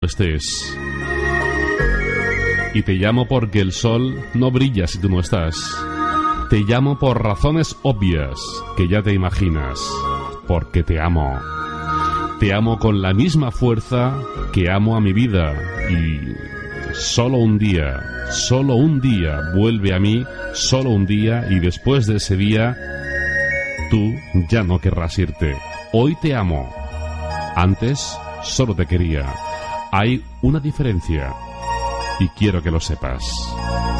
estés. Y te llamo porque el sol no brilla si tú no estás. Te llamo por razones obvias que ya te imaginas. Porque te amo. Te amo con la misma fuerza que amo a mi vida. Y solo un día vuelve a mí, solo un día, y después de ese día, tú ya no querrás irte. Hoy te amo. Antes solo te quería. Hay una diferencia y quiero que lo sepas.